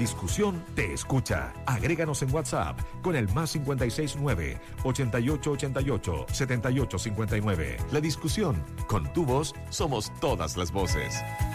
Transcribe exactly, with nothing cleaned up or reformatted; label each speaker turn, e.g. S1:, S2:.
S1: discusión te escucha. Agréganos en WhatsApp con el más cincuenta y seis nueve, ochenta y ocho ochenta y ocho, setenta y ocho cincuenta y nueve. La discusión, con tu voz, somos todas las voces.